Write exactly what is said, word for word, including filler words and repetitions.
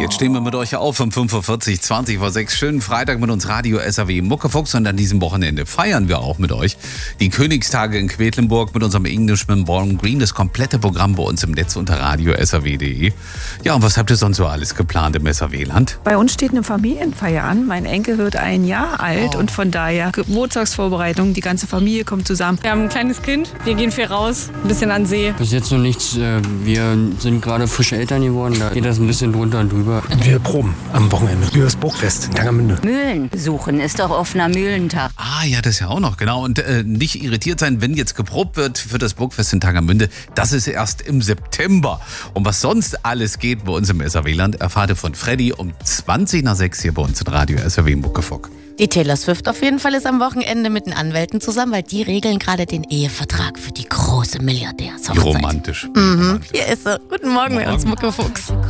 Jetzt stehen wir mit euch auf um fünf Uhr vierzig, zwanzig vor sechs. Schönen Freitag mit uns Radio S R W Muckefuchs. Und an diesem Wochenende feiern wir auch mit euch die Königstage in Quedlinburg mit unserem Englishman Born Green. Das komplette Programm bei uns im Netz unter radio s r w punkt d e. Ja, und was habt ihr sonst so alles geplant im S R W-Land? Bei uns steht eine Familienfeier an. Mein Enkel wird ein Jahr alt oh. und von daher Geburtstagsvorbereitung. Die ganze Familie kommt zusammen. Wir haben ein kleines Kind. Wir gehen viel raus, ein bisschen an See. Bis jetzt noch nichts. Wir sind gerade frische Eltern geworden. Da geht das ein bisschen drunter und drüber. Wir proben am Wochenende für das Burgfest in Tangermünde. Mühlen suchen ist doch offener Mühlentag. Ah ja, das ist ja auch noch, genau. Und äh, nicht irritiert sein, wenn jetzt geprobt wird für das Burgfest in Tangermünde. Das ist erst im September. Und was sonst alles geht bei uns im S R W-Land, erfahrt ihr von Freddy um zwanzig nach sechs hier bei uns in Radio S R W Muckefuck. Die Taylor Swift auf jeden Fall ist am Wochenende mit den Anwälten zusammen, weil die regeln gerade den Ehevertrag für die große Milliardärshochzeit. Wie romantisch. Mhm. Hier ist sie. Guten Morgen, Morgen. Bei uns Muckefuchs.